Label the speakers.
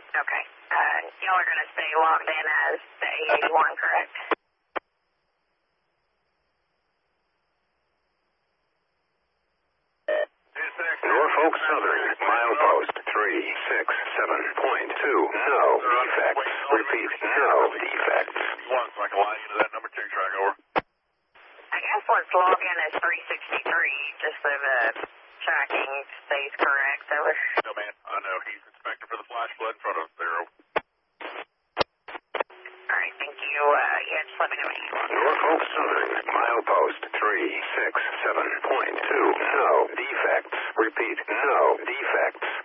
Speaker 1: Okay. Y'all are going to stay logged in as the A81, correct?
Speaker 2: Norfolk Southern, milepost 367.2. No defects. Repeat, no defects.
Speaker 3: So I can line into that number 2 track over.
Speaker 1: I guess let's log in as 363, just so the tracking stays correct. Over.
Speaker 3: No, man. I know. He's inspector for the flash flood in front of us there.
Speaker 1: All right, thank you. Yeah, just let me know when you want.
Speaker 2: Norfolk Southern, milepost 367.2. No defects. Repeat, no defects.